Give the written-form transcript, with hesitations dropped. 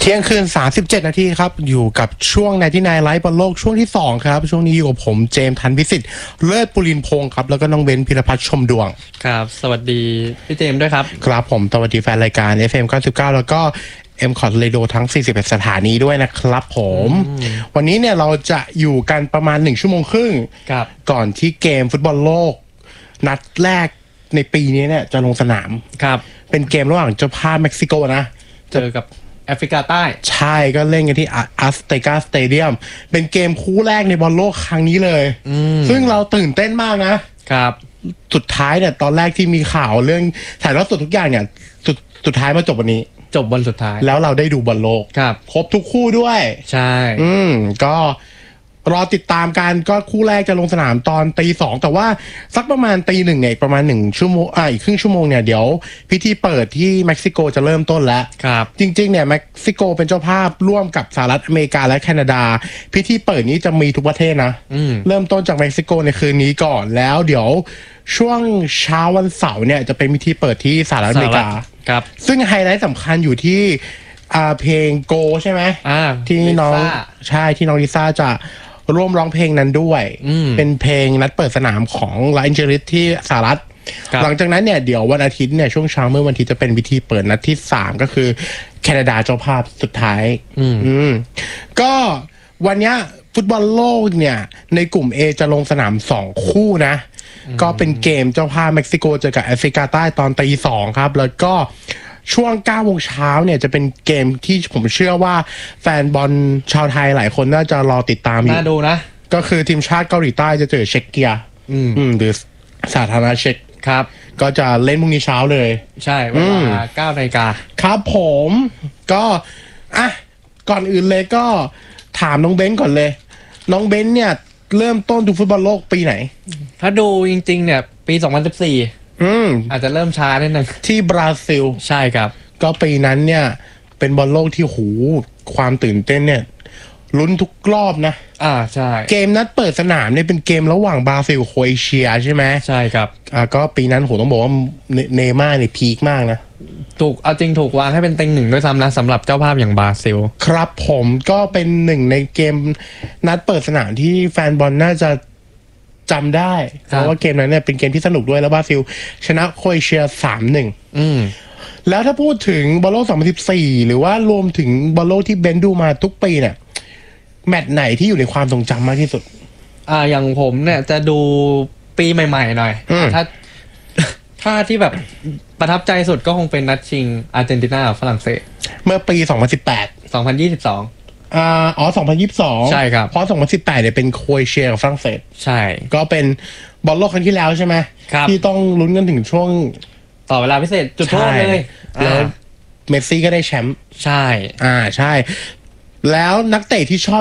ที่ยงคืน37 นาทีครับอยู่กับช่วง99ไลฟ์บอลโลกช่วงที่2ครับช่วงนี้อยู่กับผมเจมส์ธันพิสิทธิ์เลิศปุรินทร์พงศ์ครับแล้วก็น้องเบนซ์พิรพัฒน์ชมดวงครับสวัสดีพี่เจมส์ด้วยครับครับผมสวัสดีแฟนรายการ FM 99แล้วก็M.Cot Radio ทั้ง41สถานีด้วยนะครับผมวันนี้เนี่ยเราจะอยู่กันประมาณ1ชั่วโมงครึ่งก่อนที่เกมฟุตบอลโลกนัดแรกในปีนี้เนี่ยจะลงสนามครับเป็นเกมระหว่างเจ้าภาพเม็กซิโกนะเจอกับแอฟริกาใต้ใช่ก็เล่นกันที่อัสเตกาสเตเดียมเป็นเกมคู่แรกในบอลโลกครั้งนี้เลยซึ่งเราตื่นเต้นมากนะครับสุดท้ายเนี่ยตอนแรกที่มีข่าวเรื่องถ่ายทอดสดทุกอย่างเนี่ยสุดท้ายมาจบวันนี้จบบอลสุดท้ายแล้วเราได้ดูบอลโลกครบทุกคู่ด้วยใช่ก็รอติดตามกันก็คู่แรกจะลงสนามตอน2:00แต่ว่าสักประมาณ1:00เนี่ยประมาณ1ชั่วโมงอีกครึ่งชั่วโมงเนี่ยเดี๋ยวพิธีเปิดที่เม็กซิโกจะเริ่มต้นแล้วจริงๆเนี่ยเม็กซิโกเป็นเจ้าภาพร่วมกับสหรัฐอเมริกาและแคนาดาพิธีเปิดนี้จะมีทุกประเทศนะเริ่มต้นจากเม็กซิโกในคืนนี้ก่อนแล้วเดี๋ยวช่วงเช้าวันเสาร์เนี่ยจะเป็นพิธีเปิดที่สหรัฐอเมริกาซึ่งไฮไลท์สำคัญอยู่ที่เพลงโกใช่ไหมที่น้องใช่ที่น้องลิซ่าจะร่วมร้องเพลงนั้นด้วยเป็นเพลงนัดเปิดสนามของลาแอนเจลิสที่สหรัฐหลังจากนั้นเนี่ยเดี๋ยววันอาทิตย์เนี่ยช่วงเช้าเมื่อวันอาทิตย์จะเป็นพิธีเปิดนัดที่3ก็คือแคนาดาเจ้าภาพสุดท้ายก็วันนี้ฟุตบอลโลกเนี่ยในกลุ่ม A จะลงสนาม2คู่นะก็เป็นเกมเจ้าภาพเม็กซิโกเจอกับแอฟริกาใต้ตอน2:00ครับแล้วก็ช่วง9 โมงเช้าเนี่ยจะเป็นเกมที่ผมเชื่อว่าแฟนบอลชาวไทยหลายคนน่าจะรอติดตามอยู่น่าดูนะก็คือทีมชาติเกาหลีใต้จะเจอเช็กเกียหรือสาธารณรัฐเช็กครับก็จะเล่นพรุ่งนี้เช้าเลยใช่เวลา 9 นาฬิกาครับผมก็ก่อนอื่นเลยก็ถามน้องเบนซ์ก่อนเลยน้องเบนซ์เนี่ยเริ่มต้นดูฟุตบอลโลกปีไหนถ้าดูจริงๆเนี่ยปี2014อาจจะเริ่มช้านิดนึงที่บราซิลใช่ครับก็ปีนั้นเนี่ยเป็นบอลโลกที่ความตื่นเต้นเนี่ยลุ้นทุกรอบนะใช่เกมนัดเปิดสนามเนี่ยเป็นเกมระหว่างบราซิลโครเอเชียใช่ไหมใช่ครับก็ปีนั้นต้องบอกว่าเนย์ม่าร์เนี่ยพีคมากนะถูกวางให้เป็นเต็ง1ด้วยซ้ำนะสำหรับเจ้าภาพอย่างบราซิลครับผมก็เป็นหนึ่งในเกมนัดเปิดสนามที่แฟนบอลน่าจะจำได้เพราะว่าเกมนั้นเนี่ยเป็นเกมที่สนุกด้วยแล้วบราซิลชนะโครเอเชีย 3-1แล้วถ้าพูดถึงบอลโลก2014หรือว่ารวมถึงบอลโลกที่เบนดูมาทุกปีเนี่ยแมตช์ไหนที่อยู่ในความทรงจำมากที่สุดอย่างผมเนี่ยจะดูปีใหม่ๆหน่อยถ้าที่แบบประทับใจสุดก็คงเป็นนัดชิงอาร์เจนตินากับฝรั่งเศสเมื่อปี 2022 2022 ใช่ครับเพราะ2018เนี่ยเป็นโครเอเชียกับฝรั่งเศสใช่ก็เป็นบอลโลกครั้งที่แล้วใช่ไหมที่ต้องลุ้นกันถึงช่วงต่อเวลาพิเศษจุดโทษเลยแล้วเมสซี่ก็ได้แชมป์ใช่ใช่แล้วนักเตะที่ชอบ